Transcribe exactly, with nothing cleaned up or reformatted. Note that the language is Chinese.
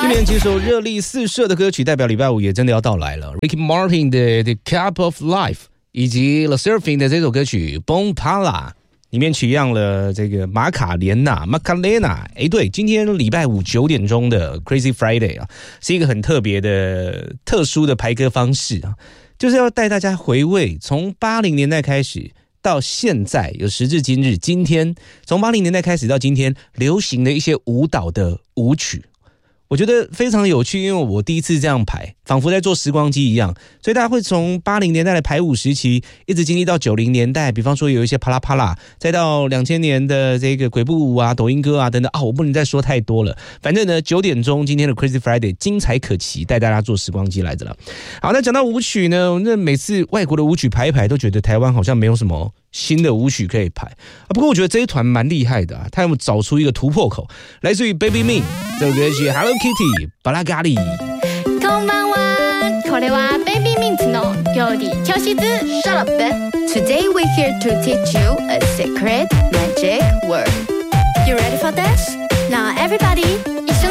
今年几首热力四射的歌曲，代表礼拜五也真的要到来了。Ricky Martin 的 The Cup of Life， 以及 The Surfing 的这首歌曲 Bon Pala， 里面取样了这个马卡莲娜 Macarena。哎，对，今天礼拜五九点钟的 Crazy Friday 啊，是一个很特别的、特殊的排歌方式啊，就是要带大家回味从八零年代开始。到现在有时至今日，今天从八零年代开始到今天流行的一些舞蹈的舞曲，我觉得非常有趣，因为我第一次这样排，仿佛在做时光机一样，所以大家会从八零年代的排舞时期，一直经历到九零年代，比方说有一些啪啦啪啦，再到两千年的这个鬼步舞啊、抖音歌啊等等啊，我不能再说太多了。反正呢，九点钟今天的 Crazy Friday 精彩可期，带大家做时光机来着了。好，那讲到舞曲呢，那每次外国的舞曲排一排，都觉得台湾好像没有什么新的舞曲可以排啊。不过我觉得这一团蛮厉害的啊，他有找出一个突破口，来自于 Baby Ming 这首歌曲 Hello Kitty 巴拉咖喱。 こんばんは。これは Baby Mint の料理教室。Shut up. Today we're here to teach you a secret magic word. You ready for this? Now everybody.